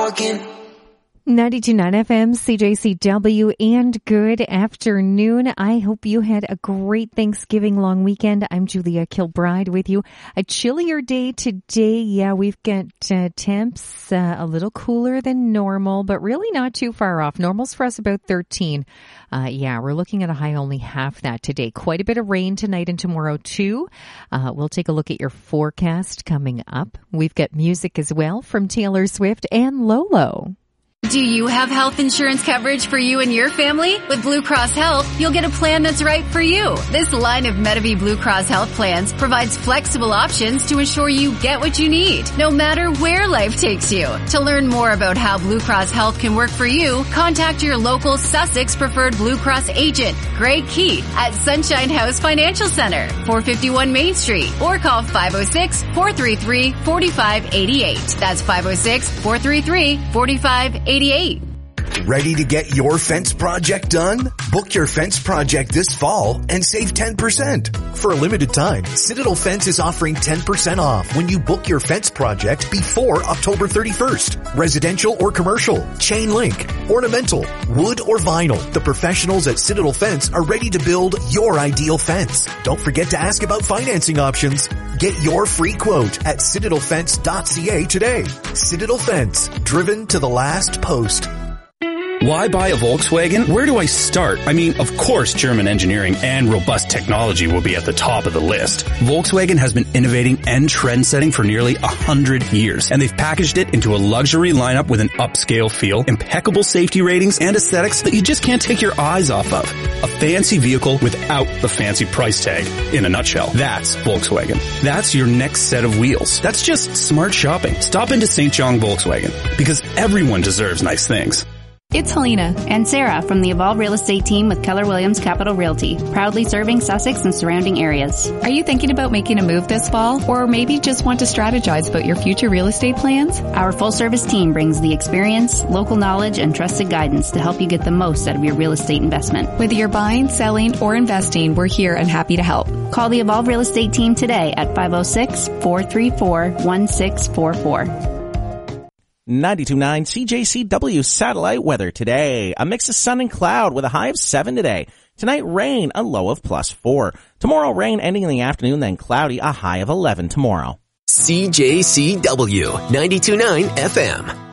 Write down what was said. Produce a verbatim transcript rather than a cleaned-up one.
walking. ninety-two point nine F M, C J C W, and good afternoon. I hope you had a great Thanksgiving long weekend. I'm Julia Kilbride with you. A chillier day today. Yeah, we've got uh, temps uh, a little cooler than normal, but really not too far off. Normal's for us about thirteen. Uh, yeah, we're looking at a high only half that today. Quite a bit of rain tonight and tomorrow too. Uh, we'll take a look at your forecast coming up. We've got music as well from Taylor Swift and Lolo. Do you have health insurance coverage for you and your family? With Blue Cross Health, you'll get a plan that's right for you. This line of Medavie Blue Cross Health plans provides flexible options to ensure you get what you need, no matter where life takes you. To learn more about how Blue Cross Health can work for you, contact your local Sussex Preferred Blue Cross agent, Greg Keith, at Sunshine House Financial Center, four fifty-one Main Street, or call five oh six, four three three, four five eight eight. That's five oh six, four three three, four five eight eight. Ready to get your fence project done? Book your fence project this fall and save ten percent. For a limited time, Citadel Fence is offering ten percent off when you book your fence project before October thirty-first. Residential or commercial, chain link, ornamental, wood or vinyl. The professionals at Citadel Fence are ready to build your ideal fence. Don't forget to ask about financing options. Get your free quote at citadel fence dot c a today. Citadel Fence, driven to the last post. Why buy a Volkswagen? Where do I start? I mean, of course, German engineering and robust technology will be at the top of the list. Volkswagen has been innovating and trend-setting for nearly a hundred years, and they've packaged it into a luxury lineup with an upscale feel, impeccable safety ratings, and aesthetics that you just can't take your eyes off of. A fancy vehicle without the fancy price tag. In a nutshell, that's Volkswagen. That's your next set of wheels. That's just smart shopping. Stop into Saint John Volkswagen, because everyone deserves nice things. It's Helena and Sarah from the Evolve Real Estate team with Keller Williams Capital Realty, proudly serving Sussex and surrounding areas. Are you thinking about making a move this fall, or maybe just want to strategize about your future real estate plans? Our full-service team brings the experience, local knowledge, and trusted guidance to help you get the most out of your real estate investment. Whether you're buying, selling, or investing, we're here and happy to help. Call the Evolve Real Estate team today at five oh six, four three four, one six four four. ninety-two point nine C J C W satellite weather today. A mix of sun and cloud with a high of seven today. Tonight, rain, a low of plus four. Tomorrow, rain ending in the afternoon, then cloudy, a high of eleven tomorrow. C J C W ninety-two point nine F M.